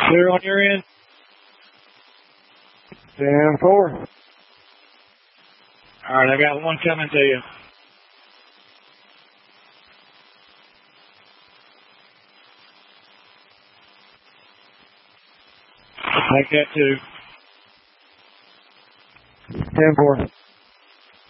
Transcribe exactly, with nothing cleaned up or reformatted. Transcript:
Clear on your end? ten four. All right, I got one coming to you. Take that two. ten four.